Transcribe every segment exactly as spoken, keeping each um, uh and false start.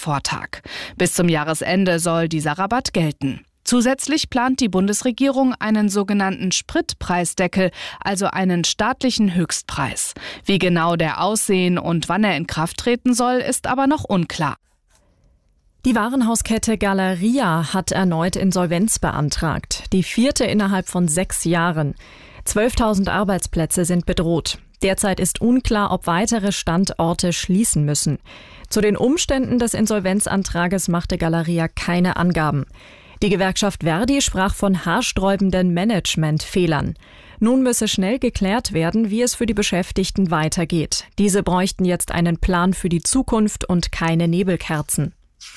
Vortag. Bis zum Jahresende soll dieser Rabatt gelten. Zusätzlich plant die Bundesregierung einen sogenannten Spritpreisdeckel, also einen staatlichen Höchstpreis. Wie genau der aussehen und wann er in Kraft treten soll, ist aber noch unklar. Die Warenhauskette Galeria hat erneut Insolvenz beantragt. Die vierte innerhalb von sechs Jahren. zwölftausend Arbeitsplätze sind bedroht. Derzeit ist unklar, ob weitere Standorte schließen müssen. Zu den Umständen des Insolvenzantrages machte Galeria keine Angaben. Die Gewerkschaft Verdi sprach von haarsträubenden Managementfehlern. Nun müsse schnell geklärt werden, wie es für die Beschäftigten weitergeht. Diese bräuchten jetzt einen Plan für die Zukunft und keine Nebelkerzen.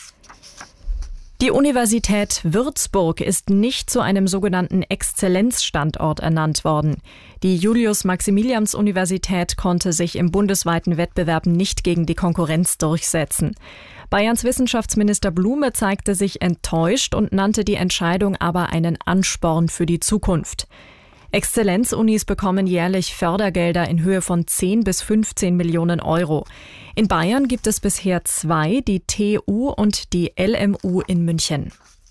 Die Universität Würzburg ist nicht zu einem sogenannten Exzellenzstandort ernannt worden. Die Julius-Maximilians-Universität konnte sich im bundesweiten Wettbewerb nicht gegen die Konkurrenz durchsetzen. Bayerns Wissenschaftsminister Blume zeigte sich enttäuscht und nannte die Entscheidung aber einen Ansporn für die Zukunft. Exzellenzunis bekommen jährlich Fördergelder in Höhe von zehn bis fünfzehn Millionen Euro. In Bayern gibt es bisher zwei, die T U und die L M U in München.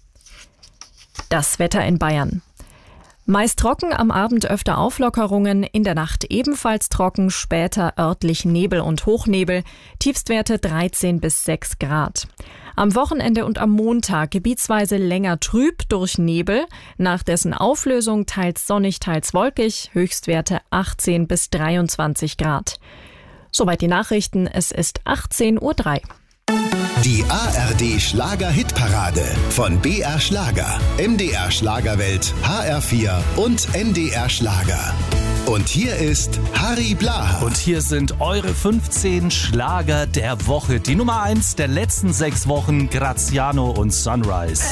Das Wetter in Bayern. Meist trocken, am Abend öfter Auflockerungen, in der Nacht ebenfalls trocken, später örtlich Nebel und Hochnebel, Tiefstwerte dreizehn bis sechs Grad. Am Wochenende und am Montag gebietsweise länger trüb durch Nebel, nach dessen Auflösung teils sonnig, teils wolkig, Höchstwerte achtzehn bis dreiundzwanzig Grad. Soweit die Nachrichten, es ist achtzehn Uhr drei. Die A R D Schlager-Hitparade von B R Schlager, M D R Schlagerwelt, H R vier und N D R Schlager. Und hier ist Harry Blaha. Und hier sind eure fünfzehn Schlager der Woche. Die Nummer eins der letzten sechs Wochen, Graziano und Sunrise.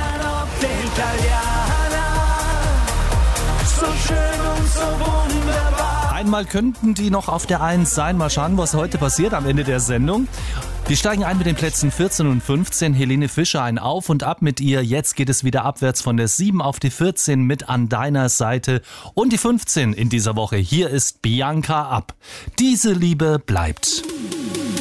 So schön und so wunderbar. Einmal könnten die noch auf der eins sein. Mal schauen, was heute passiert am Ende der Sendung. Wir steigen ein mit den Plätzen vierzehn und fünfzehn. Helene Fischer, ein Auf und Ab mit ihr. Jetzt geht es wieder abwärts von der sieben auf die vierzehn mit An deiner Seite. Und die fünfzehn in dieser Woche. Hier ist Bianca Ab. Diese Liebe bleibt.